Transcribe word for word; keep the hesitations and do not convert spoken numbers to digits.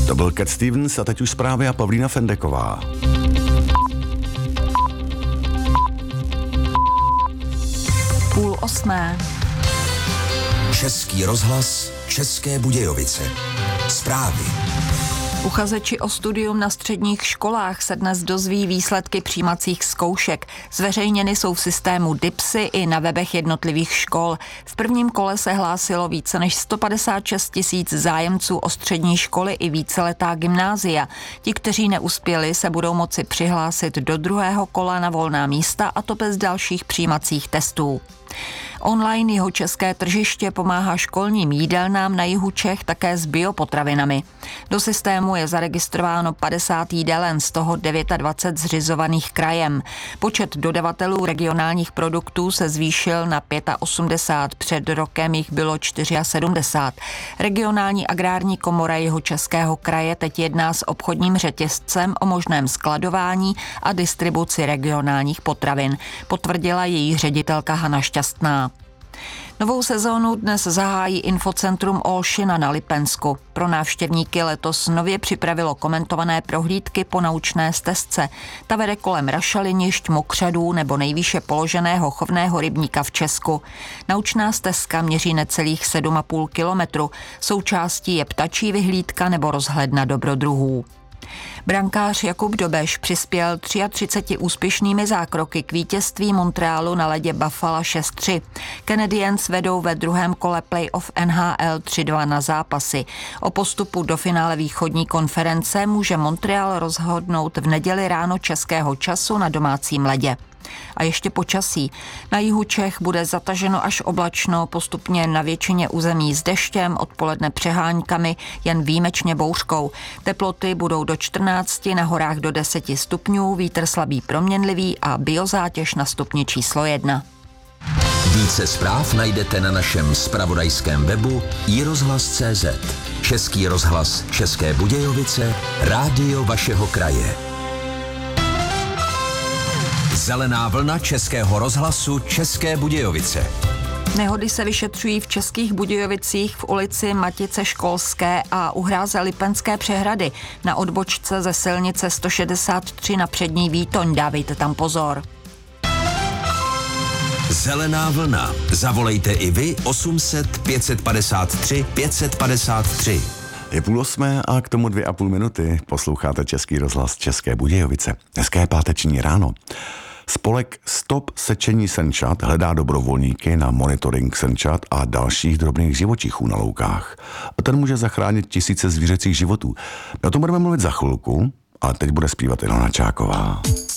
To byl Cat Stevens a teď už zprávy a Pavlína Fendeková. Půl osmé. Český rozhlas, České Budějovice. Zprávy. Uchazeči o studium na středních školách se dnes dozví výsledky přijímacích zkoušek. Zveřejněny jsou v systému DIPSy i na webech jednotlivých škol. V prvním kole se hlásilo více než sto padesát šest tisíc zájemců o střední školy i víceletá gymnázia. Ti, kteří neuspěli, se budou moci přihlásit do druhého kola na volná místa, a to bez dalších přijímacích testů. Online Jihočeské tržiště pomáhá školním jídelnám na jihu Čech také s biopotravinami. Do systému je zaregistrováno padesát jídelen, z toho dvacet devět zřizovaných krajem. Počet dodavatelů regionálních produktů se zvýšil na osmdesát pět, před rokem jich bylo sedmdesát čtyři. Regionální agrární komora Jihočeského kraje teď jedná s obchodním řetězcem o možném skladování a distribuci regionálních potravin, potvrdila její ředitelka Hana Šťastná. Novou sezónu dnes zahájí Infocentrum Olšina na Lipensku. Pro návštěvníky letos nově připravilo komentované prohlídky po naučné stezce. Ta vede kolem rašelinišť, mokřadů nebo nejvýše položeného chovného rybníka v Česku. Naučná stezka měří necelých sedm a půl kilometru. Součástí je ptačí vyhlídka nebo rozhled na dobrodruhů. Brankář Jakub Dobeš přispěl třiatřiceti třemi úspěšnými zákroky k vítězství Montrealu na ledě Buffalo šest tři. Canadiens vedou ve druhém kole playoff N H L tři dva na zápasy. O postupu do finále východní konference může Montreal rozhodnout v neděli ráno českého času na domácím ledě. A ještě počasí. Na jihu Čech bude zataženo až oblačno, postupně na většině území s deštěm, odpoledne přeháňkami, jen výjimečně bouřkou. Teploty budou do čtrnácti, na horách do deseti stupňů, vítr slabý proměnlivý a biozátěž na stupni číslo jedna. Více zpráv najdete na našem zpravodajském webu i rozhlas tečka cé zet. Český rozhlas České Budějovice, rádio vašeho kraje. Zelená vlna Českého rozhlasu České Budějovice. Nehody se vyšetřují v Českých Budějovicích v ulici Matice Školské a u hráze Lipenské přehrady na odbočce ze silnice sto šedesát tři na přední Výtoň. Dávejte tam pozor. Zelená vlna. Zavolejte i vy osm set pět padesát tři pět padesát tři. Je půl osmé a k tomu dvě a půl minuty posloucháte Český rozhlas České Budějovice. Dneska je páteční ráno. Spolek Stop sečení senčat hledá dobrovolníky na monitoring senčat a dalších drobných živočichů na loukách. A ten může zachránit tisíce zvířecích životů. O tom budeme mluvit za chvilku, ale teď bude zpívat Ilona Čáková.